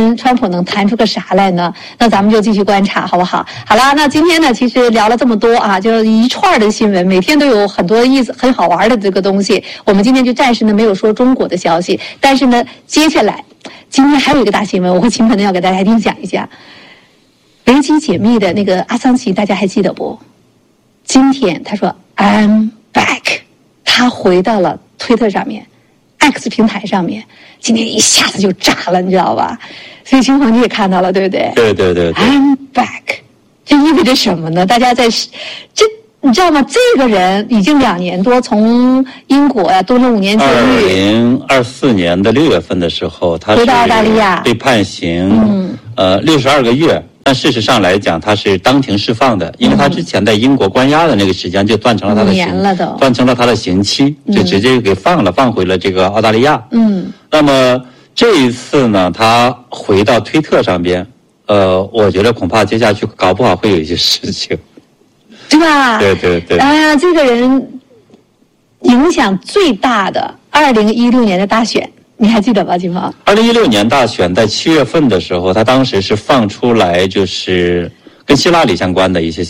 会儿能弹出个啥来呢？那咱们就继续观察，好不好？好啦，那今天呢，其实聊了这么多啊，就一串的新闻，每天都有很多意思、很好玩的这个东西。我们今天就暂时呢没有说中国的消息，但是呢，接下来今天还有一个大新闻，我会尽可能要给大家听讲一下。维基解密的那个阿桑奇，大家还记得不？今天他说 I'm back， 他回到了推特上面 X 平台上面，今天一下子就炸了，你知道吧？所以金黄你也看到了，对不对？ 对对对对 I'm back， 这意味着什么呢？大家在这你知道吗？这个人已经两年多从英国呀、啊、蹲了五年监狱。 二零二四年的六月份的时候，他回到澳大利亚被判刑， 嗯， 呃，六十二个月。但事实上来讲，他是当庭释放的，因为他之前在英国关押的那个时间就断成了他的刑，断成了他的刑期，就直接给放了，放回了这个澳大利亚。 嗯， 那么这一次呢，他回到推特上边，呃，我觉得恐怕接下去搞不好会有一些事情， 对吧？ 对对对。 哎呀，这个人影响最大的二零一六年的大选。你还记得吧，金芳？ 二零一六年大选在七月份的时候，他当时是放出来就是跟希拉里相关的一些